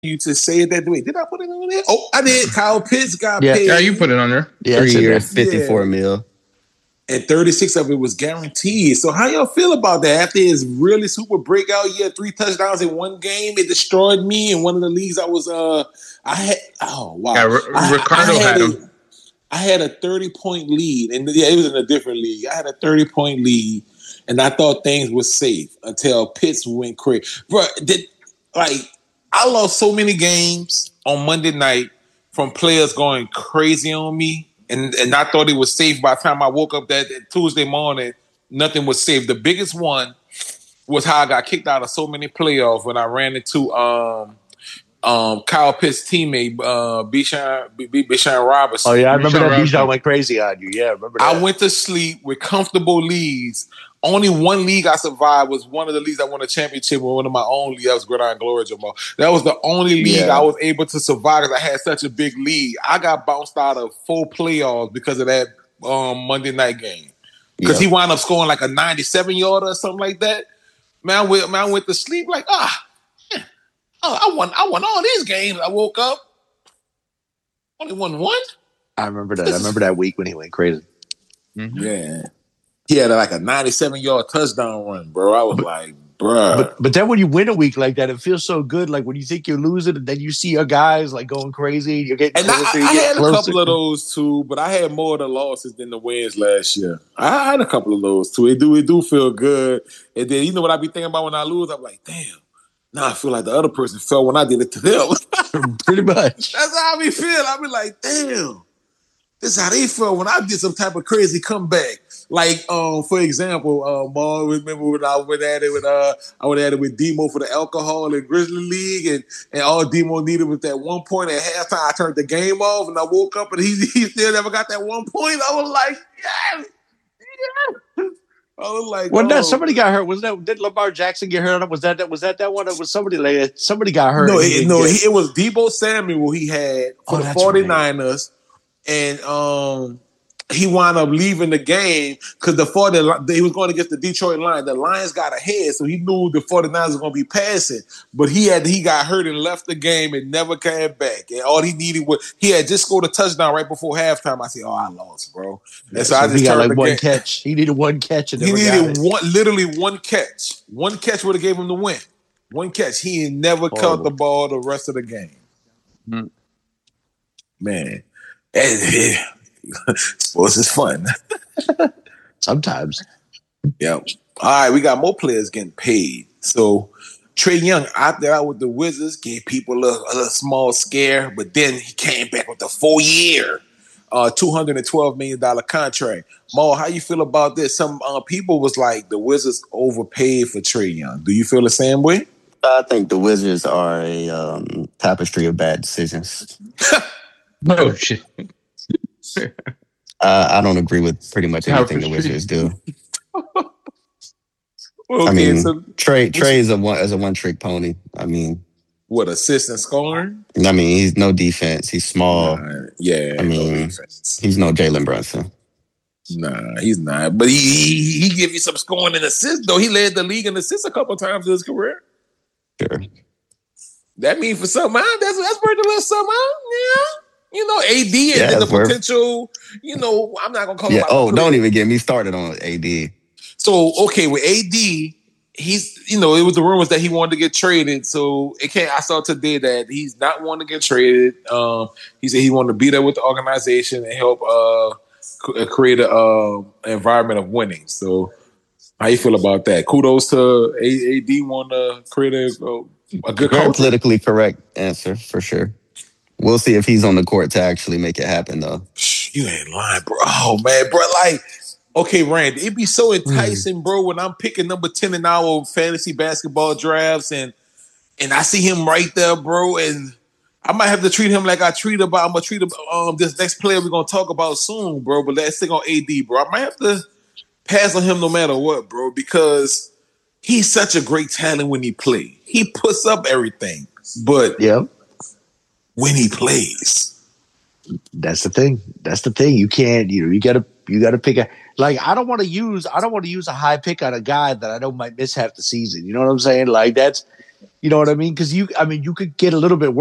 you to say it that way. Did I put it on there? Oh, I did. Kyle Pitts got Yeah. paid. Yeah, you put it on there. Yeah, 3 it's in there. years, 54 mil. And 36 of it was guaranteed. So how y'all feel about that? After his really super breakout year, 3 touchdowns in one game, it destroyed me in one of the leagues I was I had oh wow. Yeah, Ricardo had him. I had a 30-point lead, and yeah, it was in a different league. I had a 30-point lead, and I thought things were safe until Pitts went crazy. Bro, I lost so many games on Monday night from players going crazy on me, and I thought it was safe. By the time I woke up that Tuesday morning, nothing was safe. The biggest one was how I got kicked out of so many playoffs when I ran into Kyle Pitts' teammate, Bijan Robinson. Oh yeah, I remember Bijan that. Robinson. Bijan went crazy on you. Yeah, I remember that. I went to sleep with comfortable leads. Only one league I survived was one of the leagues I won a championship with. One of my own leagues. That was Gridiron Glory, Jamal. That was the only league I was able to survive because I had such a big lead. I got bounced out of 4 playoffs because of that Monday night game. Because he wound up scoring like a 97-yarder or something like that. Man, I went to sleep like, I won all these games. I woke up, only won one. I remember that. I remember that week when he went crazy. Mm-hmm. Yeah. He had like a 97-yard touchdown run, bro. I was like, bro. But then when you win a week like that, it feels so good. Like when you think you're losing, and then you see your guys like going crazy. You're getting and closer. I had a couple of those too, but I had more of the losses than the wins last year. I had a couple of those too. It do feel good. And then you know what I be thinking about when I lose? I'm like, damn. Now I feel like the other person felt when I did it to them. Pretty much. That's how I be feel. I be like, damn. This is how they felt when I did some type of crazy comeback. Like, for example, Maul, remember when I went at it with Demo for the alcohol and Grizzly League, and all Demo needed was that 1 point at halftime. I turned the game off, and I woke up, and he still never got that 1 point. I was like, yes, yes. I was like, well, no, somebody got hurt. Did Lamar Jackson get hurt? Was that one? Or was somebody got hurt? It was Debo Samuel he had for the 49ers. Right. And he wound up leaving the game because he was going against the Detroit Lions. The Lions got ahead, so he knew the 49ers were going to be passing. But he got hurt and left the game and never came back. And all he needed he had just scored a touchdown right before halftime. I said, I lost, bro. And so I just got like one catch. He needed one catch. And he needed literally one catch. One catch would have gave him the win. One catch. He ain't never caught the ball the rest of the game. Mm-hmm. Man. Sports is fun. Sometimes. Yep. All right, we got more players getting paid. So Trae Young out with the Wizards gave people a little small scare, but then he came back with a 4-year, $212 million contract. Mo, how you feel about this? Some people was like the Wizards overpaid for Trae Young. Do you feel the same way? I think the Wizards are a tapestry of bad decisions. Oh shit! I don't agree with pretty much anything the Wizards do. Okay, I mean, Trae is a one-trick pony. I mean, what, assist and scoring? I mean, he's no defense. He's small. Yeah, I mean, he's no Jalen Brunson. Nah, he's not. But he give you some scoring and assists though. He led the league in assists a couple times in his career. Sure. That means for some man, that's worth a little something. Yeah. You know, AD and the potential, I'm not going to call him. Oh, don't even get me started on AD. So, okay, with AD, he's, it was the rumors that he wanted to get traded. So, I saw today that he's not wanting to get traded. He said he wanted to be there with the organization and help create an environment of winning. So, how you feel about that? Kudos to AD want to create a good Very politically correct answer, for sure. We'll see if he's on the court to actually make it happen, though. You ain't lying, bro. Oh, man, bro. Like, okay, Randy, it'd be so enticing, bro, when I'm picking number 10 in our fantasy basketball drafts and I see him right there, bro, and I might have to treat him like I'm going to treat him, this next player we're going to talk about soon, bro, but let's stick on AD, bro. I might have to pass on him no matter what, bro, because he's such a great talent when he plays. He puts up everything, but... Yep. When he plays, that's the thing. You can't. You got to pick a. Like I don't want to use a high pick on a guy that I know might miss half the season. You know what I'm saying? Like that's You know what I mean? Because you could get a little bit